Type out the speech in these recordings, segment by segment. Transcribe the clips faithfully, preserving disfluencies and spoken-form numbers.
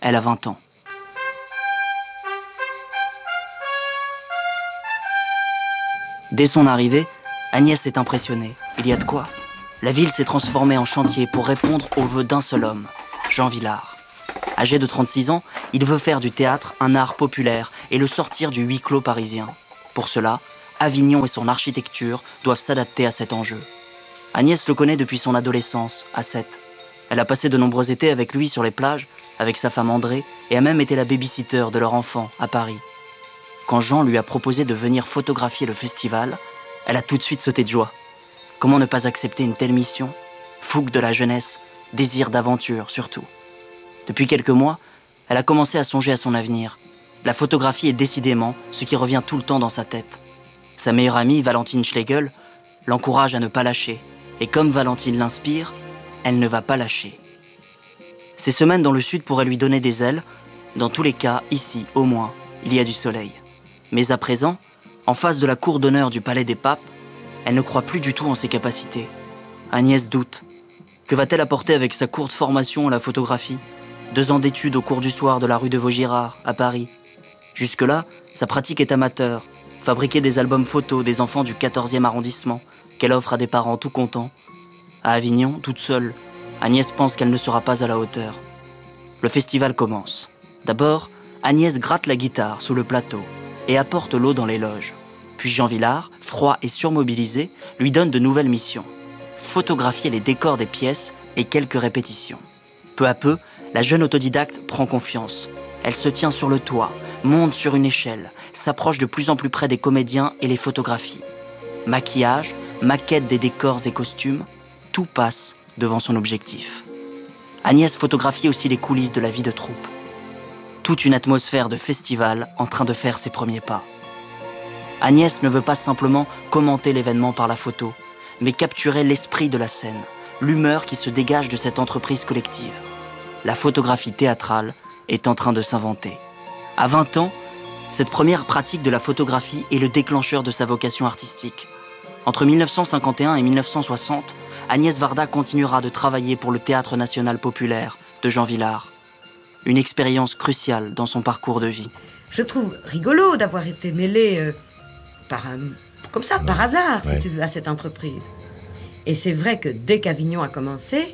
Elle a vingt ans. Dès son arrivée, Agnès est impressionnée. Il y a de quoi. La ville s'est transformée en chantier pour répondre aux vœux d'un seul homme, Jean Vilar. Âgé de trente-six ans, il veut faire du théâtre un art populaire et le sortir du huis clos parisien. Pour cela, Avignon et son architecture doivent s'adapter à cet enjeu. Agnès le connaît depuis son adolescence, à sept. Elle a passé de nombreux étés avec lui sur les plages, avec sa femme André, et a même été la baby-sitter de leur enfant à Paris. Quand Jean lui a proposé de venir photographier le festival, elle a tout de suite sauté de joie. Comment ne pas accepter une telle mission ? Fougue de la jeunesse, désir d'aventure surtout. Depuis quelques mois, elle a commencé à songer à son avenir. La photographie est décidément ce qui revient tout le temps dans sa tête. Sa meilleure amie, Valentine Schlegel, l'encourage à ne pas lâcher. Et comme Valentine l'inspire, elle ne va pas lâcher. Ces semaines dans le sud pourraient lui donner des ailes. Dans tous les cas, ici, au moins, il y a du soleil. Mais à présent, en face de la cour d'honneur du Palais des Papes, elle ne croit plus du tout en ses capacités. Agnès doute. Que va-t-elle apporter avec sa courte formation à la photographie ? Deux ans d'études au cours du soir de la rue de Vaugirard, à Paris. Jusque-là, sa pratique est amateur. Fabriquer des albums photos des enfants du quatorzième arrondissement, qu'elle offre à des parents tout contents. À Avignon, toute seule, Agnès pense qu'elle ne sera pas à la hauteur. Le festival commence. D'abord, Agnès gratte la guitare sous le plateau et apporte l'eau dans les loges. Puis Jean Vilar, froid et surmobilisé, lui donne de nouvelles missions. Photographier les décors des pièces et quelques répétitions. Peu à peu, la jeune autodidacte prend confiance. Elle se tient sur le toit, monte sur une échelle, s'approche de plus en plus près des comédiens et les photographie. Maquillage, maquette des décors et costumes, tout passe devant son objectif. Agnès photographie aussi les coulisses de la vie de troupe. Toute une atmosphère de festival en train de faire ses premiers pas. Agnès ne veut pas simplement commenter l'événement par la photo, mais capturer l'esprit de la scène, l'humeur qui se dégage de cette entreprise collective. La photographie théâtrale est en train de s'inventer. À vingt ans, cette première pratique de la photographie est le déclencheur de sa vocation artistique. Entre mille neuf cent cinquante et un et mille neuf cent soixante, Agnès Varda continuera de travailler pour le Théâtre national populaire de Jean Vilar. Une expérience cruciale dans son parcours de vie. Je trouve rigolo d'avoir été mêlée euh, par un, comme ça, ouais. par hasard, si ouais. tu veux, à cette entreprise. Et c'est vrai que dès qu'Avignon a commencé,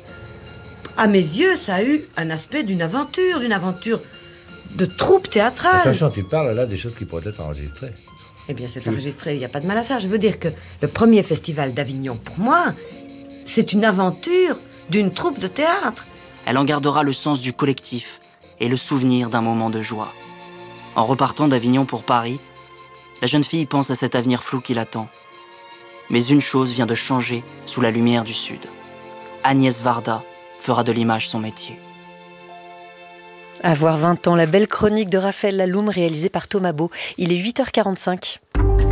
à mes yeux, ça a eu un aspect d'une aventure, d'une aventure de troupe théâtrale. Attention, tu parles là des choses qui pourraient être enregistrées. Eh bien, c'est enregistré, il n'y a pas de mal à ça. Je veux dire que le premier festival d'Avignon, pour moi, c'est une aventure d'une troupe de théâtre. Elle en gardera le sens du collectif et le souvenir d'un moment de joie. En repartant d'Avignon pour Paris, la jeune fille pense à cet avenir flou qui l'attend. Mais une chose vient de changer sous la lumière du Sud. Agnès Varda fera de l'image son métier. Avoir vingt ans, la belle chronique de Raphaël Laloum réalisée par Thomas Beau. Il est huit heures quarante-cinq.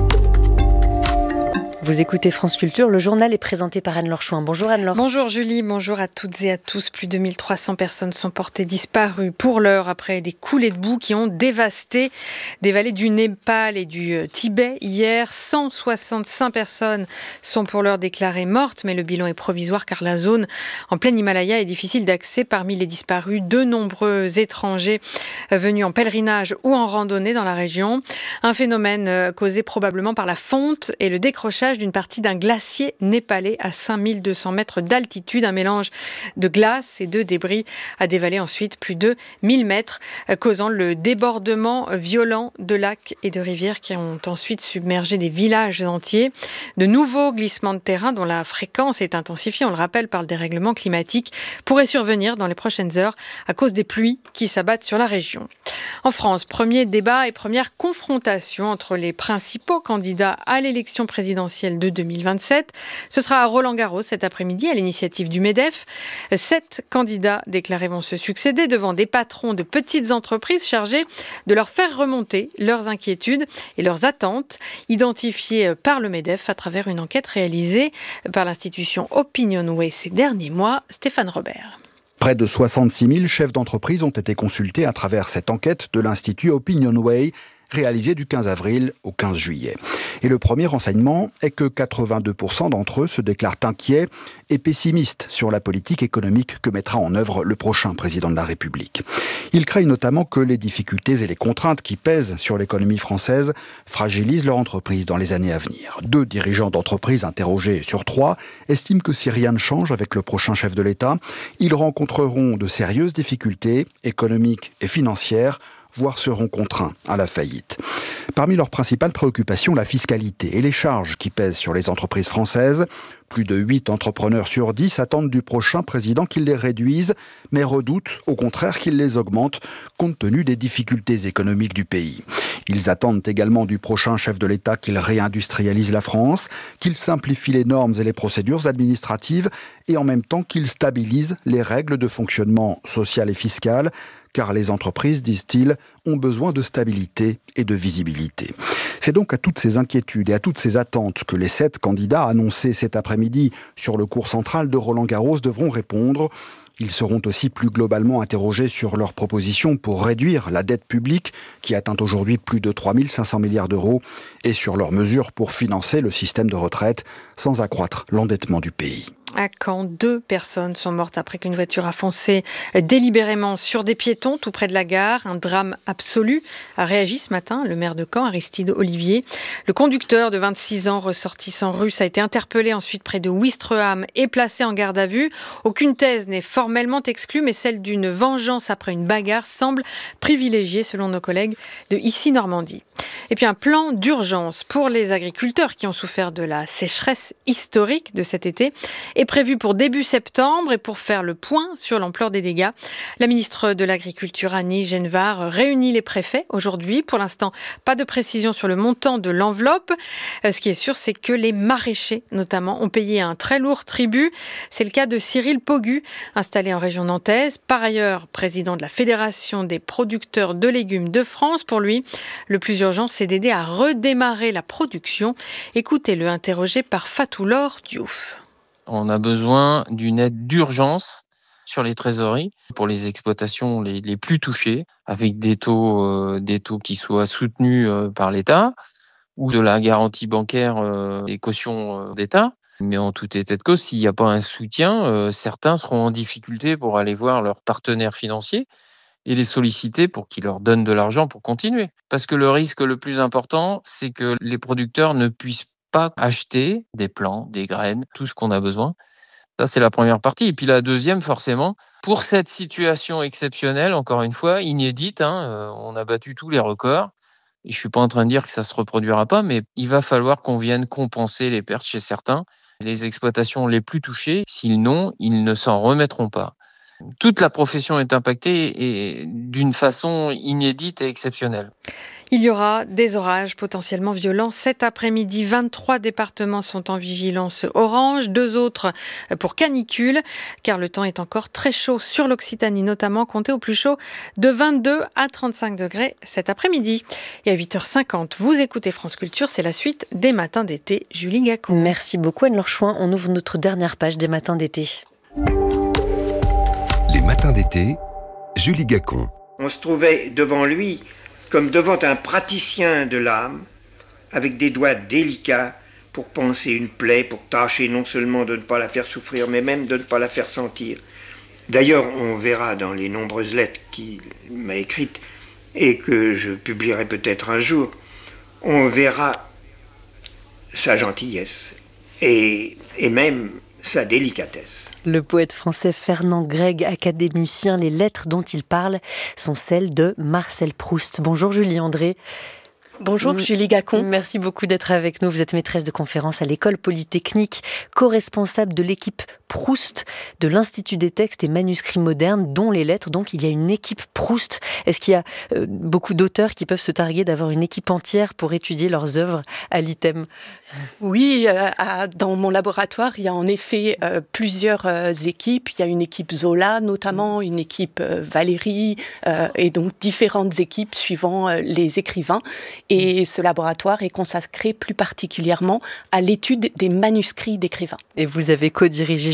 Vous écoutez France Culture, le journal est présenté par Anne-Laure Chouin. Bonjour Anne-Laure. Bonjour Julie, bonjour à toutes et à tous. Plus de mille trois cents personnes sont portées disparues pour l'heure après des coulées de boue qui ont dévasté des vallées du Népal et du Tibet. Hier, cent soixante-cinq personnes sont pour l'heure déclarées mortes, mais le bilan est provisoire car la zone en plein Himalaya est difficile d'accès. Parmi les disparus, de nombreux étrangers venus en pèlerinage ou en randonnée dans la région. Un phénomène causé probablement par la fonte et le décrochage d'une partie d'un glacier népalais à cinq mille deux cents mètres d'altitude. Un mélange de glace et de débris a dévalé ensuite plus de mille mètres, causant le débordement violent de lacs et de rivières qui ont ensuite submergé des villages entiers. De nouveaux glissements de terrain dont la fréquence est intensifiée, on le rappelle, par le dérèglement climatique, pourraient survenir dans les prochaines heures à cause des pluies qui s'abattent sur la région. En France, premier débat et première confrontation entre les principaux candidats à l'élection présidentielle de deux mille vingt-sept. Ce sera à Roland-Garros cet après-midi à l'initiative du MEDEF. Sept candidats déclarés vont se succéder devant des patrons de petites entreprises chargés de leur faire remonter leurs inquiétudes et leurs attentes, identifiées par le MEDEF à travers une enquête réalisée par l'institution Opinionway ces derniers mois. Stéphane Robert. Près de soixante-six mille chefs d'entreprise ont été consultés à travers cette enquête de l'Institut Opinionway. réalisés du quinze avril au quinze juillet. Et le premier renseignement est que quatre-vingt-deux pour cent d'entre eux se déclarent inquiets et pessimistes sur la politique économique que mettra en œuvre le prochain président de la République. Ils craignent notamment que les difficultés et les contraintes qui pèsent sur l'économie française fragilisent leur entreprise dans les années à venir. Deux dirigeants d'entreprise interrogés sur trois estiment que si rien ne change avec le prochain chef de l'État, ils rencontreront de sérieuses difficultés économiques et financières, voire seront contraints à la faillite. Parmi leurs principales préoccupations, la fiscalité et les charges qui pèsent sur les entreprises françaises. Plus de huit entrepreneurs sur dix attendent du prochain président qu'il les réduise, mais redoutent au contraire qu'il les augmente, compte tenu des difficultés économiques du pays. Ils attendent également du prochain chef de l'État qu'il réindustrialise la France, qu'il simplifie les normes et les procédures administratives, et en même temps qu'il stabilise les règles de fonctionnement social et fiscal, car les entreprises, disent-ils, ont besoin de stabilité et de visibilité. C'est donc à toutes ces inquiétudes et à toutes ces attentes que les sept candidats annoncés cet après-midi sur le cours central de Roland-Garros devront répondre. Ils seront aussi plus globalement interrogés sur leurs propositions pour réduire la dette publique, qui atteint aujourd'hui plus de trois mille cinq cents milliards d'euros, et sur leurs mesures pour financer le système de retraite sans accroître l'endettement du pays. À Caen, deux personnes sont mortes après qu'une voiture a foncé délibérément sur des piétons tout près de la gare. Un drame absolu a réagi ce matin le maire de Caen, Aristide Olivier. Le conducteur de vingt-six ans, ressortissant russe, a été interpellé ensuite près de Ouistreham et placé en garde à vue. Aucune thèse n'est formellement exclue, mais celle d'une vengeance après une bagarre semble privilégiée selon nos collègues de Ici Normandie. Et puis un plan d'urgence pour les agriculteurs qui ont souffert de la sécheresse historique de cet été est prévu pour début septembre. Et pour faire le point sur l'ampleur des dégâts, la ministre de l'Agriculture, Annie Genevard, réunit les préfets aujourd'hui. Pour l'instant, pas de précision sur le montant de l'enveloppe. Ce qui est sûr, c'est que les maraîchers, notamment, ont payé un très lourd tribut. C'est le cas de Cyril Pogu, installé en région nantaise. Par ailleurs, président de la Fédération des producteurs de légumes de France. Pour lui, le plus urgent, c'est d'aider à redémarrer la production. Écoutez-le, interrogé par Fatou-Laure Diouf. On a besoin d'une aide d'urgence sur les trésoreries pour les exploitations les, les plus touchées, avec des taux, euh, des taux qui soient soutenus euh, par l'État ou de la garantie bancaire euh, et caution euh, d'État. Mais en tout état de cause, s'il n'y a pas un soutien, euh, certains seront en difficulté pour aller voir leurs partenaires financiers et les solliciter pour qu'ils leur donnent de l'argent pour continuer. Parce que le risque le plus important, c'est que les producteurs ne puissent pas acheter des plants, des graines, tout ce qu'on a besoin. Ça, c'est la première partie. Et puis la deuxième, forcément, pour cette situation exceptionnelle, encore une fois, inédite, hein, euh, on a battu tous les records. Et je suis pas en train de dire que ça se reproduira pas, mais il va falloir qu'on vienne compenser les pertes chez certains. Les exploitations les plus touchées, s'ils n'ont, ils ne s'en remettront pas. Toute la profession est impactée et d'une façon inédite et exceptionnelle. Il y aura des orages potentiellement violents cet après-midi. vingt-trois départements sont en vigilance orange, deux autres pour canicule, car le temps est encore très chaud sur l'Occitanie, notamment comptez au plus chaud de vingt-deux à trente-cinq degrés cet après-midi. Et à huit heures cinquante, vous écoutez France Culture, c'est la suite des Matins d'été. Julie Gacon. Merci beaucoup Anne-Laure Chouin. On ouvre notre dernière page des Matins d'été. Les Matins d'été, Julie Gacon. On se trouvait devant lui comme devant un praticien de l'âme, avec des doigts délicats pour panser une plaie, pour tâcher non seulement de ne pas la faire souffrir, mais même de ne pas la faire sentir. D'ailleurs, on verra dans les nombreuses lettres qu'il m'a écrites, et que je publierai peut-être un jour, on verra sa gentillesse, et, et même sa délicatesse. Le poète français Fernand Gregg, académicien, les lettres dont il parle sont celles de Marcel Proust. Bonjour Julie André. Bonjour mmh. Julie Gacon. Merci beaucoup d'être avec nous. Vous êtes maîtresse de conférences à l'école polytechnique, co-responsable de l'équipe Proust de l'Institut des textes et manuscrits modernes, dont les lettres. Donc il y a une équipe Proust. Est-ce qu'il y a euh, beaucoup d'auteurs qui peuvent se targuer d'avoir une équipe entière pour étudier leurs œuvres à l'I T E M ? Oui, euh, à, dans mon laboratoire, il y a en effet euh, plusieurs euh, équipes. Il y a une équipe Zola, notamment une équipe euh, Valéry, euh, et donc différentes équipes suivant euh, les écrivains. Et ce laboratoire est consacré plus particulièrement à l'étude des manuscrits d'écrivains. Et vous avez co-dirigé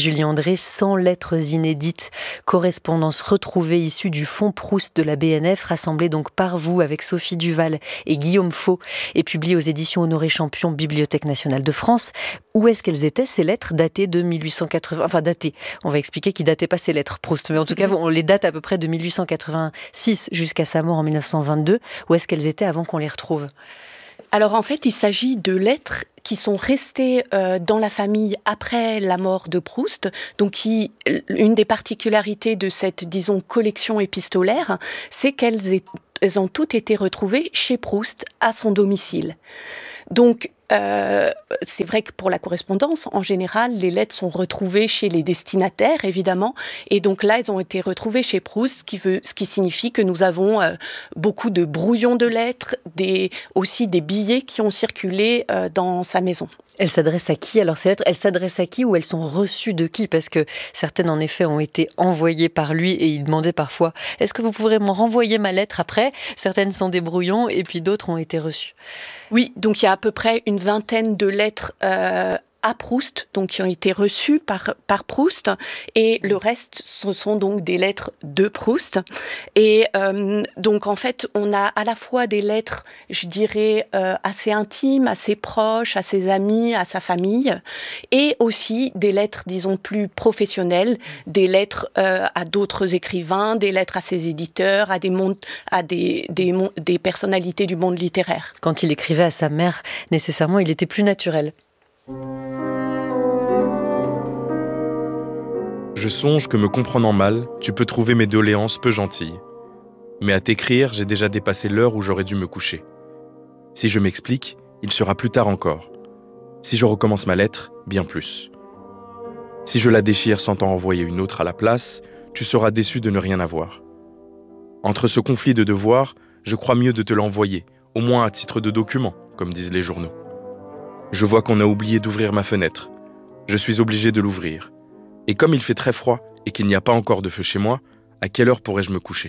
Julie André, cent lettres inédites, correspondances retrouvées issues du fonds Proust de la B N F, rassemblées donc par vous avec Sophie Duval et Guillaume Faux, et publiées aux éditions Honoré Champion, Bibliothèque nationale de France. Où est-ce qu'elles étaient, ces lettres datées de mille huit cent quatre-vingts, enfin datées, on va expliquer qui datait pas ces lettres Proust, mais en tout cas on les date à peu près de mille huit cent quatre-vingt-six jusqu'à sa mort en mille neuf cent vingt-deux. Où est-ce qu'elles étaient avant qu'on les retrouve ? Alors en fait, il s'agit de lettres qui sont restées euh, dans la famille après la mort de Proust. Donc, qui, une des particularités de cette, disons, collection épistolaire, c'est qu'elles aient, elles ont toutes été retrouvées chez Proust, à son domicile. Donc, Euh, c'est vrai que pour la correspondance, en général, les lettres sont retrouvées chez les destinataires, évidemment. Et donc là, elles ont été retrouvées chez Proust, ce qui, veut, ce qui signifie que nous avons euh, beaucoup de brouillons de lettres, des, aussi des billets qui ont circulé euh, dans sa maison. Elles s'adressent à qui alors ces lettres? Elles s'adressent à qui ou elles sont reçues de qui? Parce que certaines en effet ont été envoyées par lui et il demandait parfois « Est-ce que vous pourrez me renvoyer ma lettre après ?» Certaines sont des brouillons et puis d'autres ont été reçues. Oui, donc il y a à peu près une vingtaine de lettres euh, à Proust, donc qui ont été reçues par, par Proust, et le reste, ce sont donc des lettres de Proust. Et euh, donc en fait, on a à la fois des lettres, je dirais, euh, assez intimes, assez proches, à ses amis, à sa famille, et aussi des lettres, disons, plus professionnelles, des lettres euh, à d'autres écrivains, des lettres à ses éditeurs, à des, mondes, à des, des, des personnalités du monde littéraire. Quand il écrivait à sa mère, nécessairement, il était plus naturel. Je songe que me comprenant mal, tu peux trouver mes doléances peu gentilles. Mais à t'écrire, j'ai déjà dépassé l'heure où j'aurais dû me coucher. Si je m'explique, il sera plus tard encore. Si je recommence ma lettre, bien plus. Si je la déchire sans t'en envoyer une autre à la place, tu seras déçu de ne rien avoir. Entre ce conflit de devoirs, je crois mieux de te l'envoyer, au moins à titre de document, comme disent les journaux. Je vois qu'on a oublié d'ouvrir ma fenêtre. Je suis obligé de l'ouvrir. Et comme il fait très froid et qu'il n'y a pas encore de feu chez moi, à quelle heure pourrais-je me coucher ?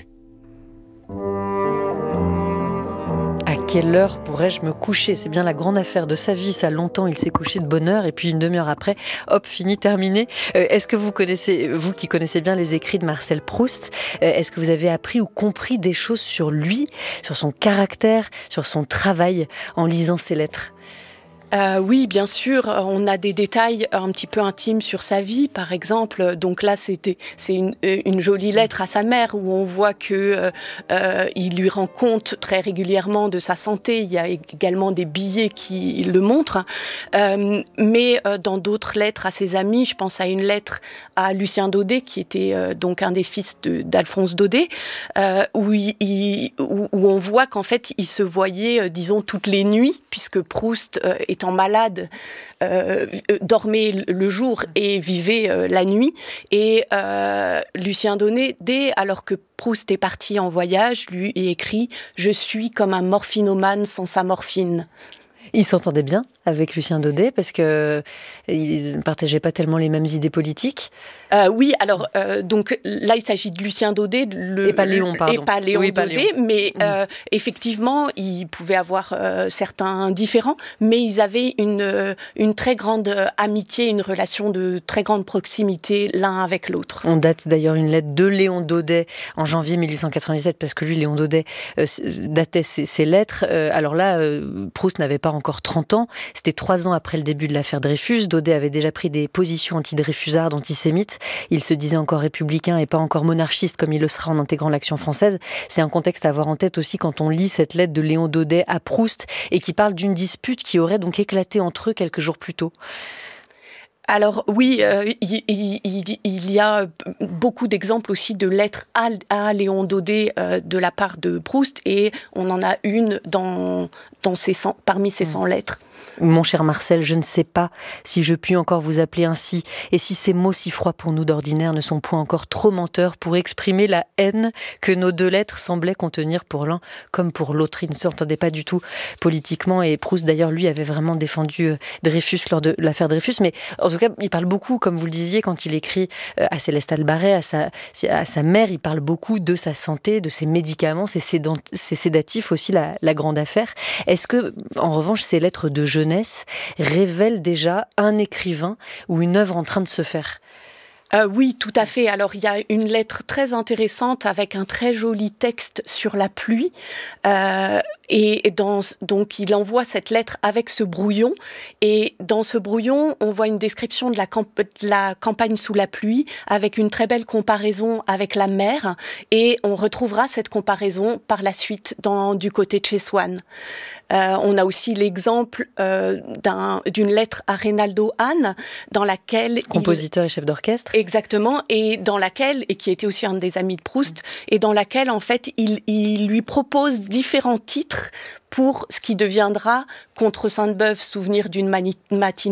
À quelle heure pourrais-je me coucher ? C'est bien la grande affaire de sa vie. Ça, longtemps, il s'est couché de bonne heure et puis une demi-heure après, hop, fini, terminé. Euh, est-ce que vous connaissez, vous qui connaissez bien les écrits de Marcel Proust, euh, est-ce que vous avez appris ou compris des choses sur lui, sur son caractère, sur son travail en lisant ses lettres ? Euh, oui, bien sûr, on a des détails un petit peu intimes sur sa vie, par exemple. Donc là, c'était, c'est une, une jolie lettre à sa mère où on voit que euh, il lui rend compte très régulièrement de sa santé. Il y a également des billets qui le montrent. Euh, mais euh, dans d'autres lettres à ses amis, je pense à une lettre à Lucien Daudet, qui était euh, donc un des fils de, d'Alphonse Daudet, euh, où, il, il, où, où on voit qu'en fait, il se voyait, euh, disons, toutes les nuits, puisque Proust euh, est malade, euh, dormait le jour et vivait euh, la nuit. Et euh, Lucien Daudet, alors que Proust est parti en voyage, lui écrit « Je suis comme un morphinomane sans sa morphine ». Il s'entendait bien avec Lucien Daudet parce qu'ils ne partageaient pas tellement les mêmes idées politiques. Euh, oui, alors euh, donc là il s'agit de Lucien Daudet, le, et pas Léon, pardon. Et pas Léon oui, pas Daudet, Léon. mais euh, effectivement ils pouvaient avoir euh, certains différends, mais ils avaient une euh, une très grande amitié, une relation de très grande proximité l'un avec l'autre. On date d'ailleurs une lettre de Léon Daudet en janvier mille huit cent quatre-vingt-dix-sept parce que lui, Léon Daudet, euh, datait ses, ses lettres. Euh, alors là, euh, Proust n'avait pas encore trente ans. C'était trois ans après le début de l'affaire Dreyfus. Daudet avait déjà pris des positions anti-dreyfusardes, antisémites. Il se disait encore républicain et pas encore monarchiste comme il le sera en intégrant l'Action française. C'est un contexte à avoir en tête aussi quand on lit cette lettre de Léon Daudet à Proust et qui parle d'une dispute qui aurait donc éclaté entre eux quelques jours plus tôt. Alors oui, euh, il, il, il, il y a beaucoup d'exemples aussi de lettres à, à Léon Daudet euh, de la part de Proust et on en a une dans, dans ces cent, parmi ces cent lettres. Mon cher Marcel, je ne sais pas si je puis encore vous appeler ainsi, et si ces mots si froids pour nous d'ordinaire ne sont point encore trop menteurs pour exprimer la haine que nos deux lettres semblaient contenir pour l'un comme pour l'autre. Ils ne s'entendaient pas du tout politiquement, et Proust d'ailleurs lui avait vraiment défendu Dreyfus lors de l'affaire Dreyfus, mais en tout cas il parle beaucoup, comme vous le disiez, quand il écrit à Céleste Albaret, à sa, à sa mère, il parle beaucoup de sa santé, de ses médicaments, ses, sédant, ses sédatifs aussi, la, la grande affaire. Est-ce que, en revanche, ces lettres de jeunesse révèle déjà un écrivain ou une œuvre en train de se faire. Euh, oui, tout à fait. Alors, il y a une lettre très intéressante avec un très joli texte sur la pluie. Euh, et dans, donc, il envoie cette lettre avec ce brouillon. Et dans ce brouillon, on voit une description de la, camp- de la campagne sous la pluie avec une très belle comparaison avec la mer. Et on retrouvera cette comparaison par la suite dans, du côté de chez Swann. Euh, on a aussi l'exemple euh, d'un, d'une lettre à Reynaldo Hahn, dans laquelle... Compositeur il... et chef d'orchestre. Exactement, et dans laquelle, et qui était aussi un des amis de Proust, et dans laquelle, en fait, il, il lui propose différents titres pour ce qui deviendra Contre Sainte-Beuve, souvenir d'une mani- matinée